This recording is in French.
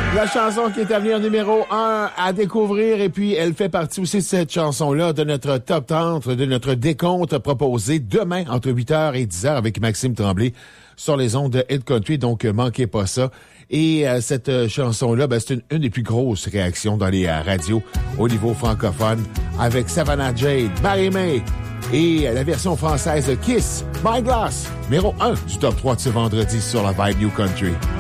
La chanson qui est à venir numéro 1 à découvrir, et puis elle fait partie aussi de cette chanson-là de notre top 30, de notre décompte proposé demain entre 8h et 10h avec Maxime Tremblay sur les ondes de Hit Country, donc manquez pas ça. Et cette chanson-là, c'est une des plus grosses réactions dans les radios au niveau francophone avec Savannah Jade, Marie-May et la version française de Kiss, My Glass, numéro 1 du top 3 de ce vendredi sur la Vibe New Country.